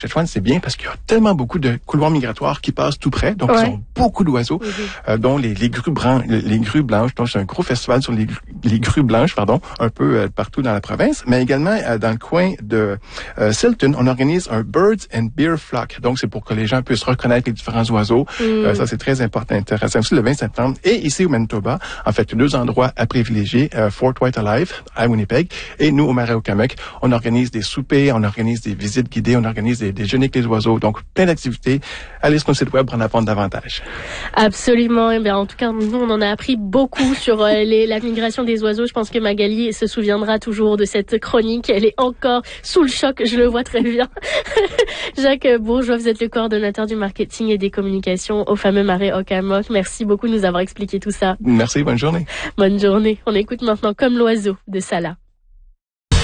Saskatchewan, c'est bien parce qu'il y a tellement beaucoup de couloirs migratoires qui passent tout près. Donc, ils ont beaucoup d'oiseaux, dont les grues blanches. Donc, c'est un gros festival sur les grues blanches, un peu partout dans la province. Mais également, dans le coin de Silton, on organise un Birds and Beer Flock. Donc, c'est pour que les gens puissent reconnaître les différents oiseaux. Ça, c'est très intéressant aussi le 20 septembre. Et ici, au Manitoba, en fait, il y a 2 endroits à privilégier. Fort White Alive, à Winnipeg. Et nous, au Marais Okamek, on organise des soupers, on organise des visites guidées, on organise des déjeuners avec les oiseaux. Donc, plein d'activités. Allez sur notre site web pour en apprendre davantage. Absolument. Eh bien, en tout cas, nous, on en a appris beaucoup sur la migration des oiseaux. Je pense que Magali se souviendra toujours de cette chronique. Elle est encore sous le choc. Je le vois très bien. Jacques Bourgeois, vous êtes le coordonnateur du marketing et des communications au fameux Marais Okamek. Merci beaucoup de nous avoir expliqué tout ça. Merci. Bonne journée. Bonne journée. On écoute maintenant Comme l'oiseau de Salah.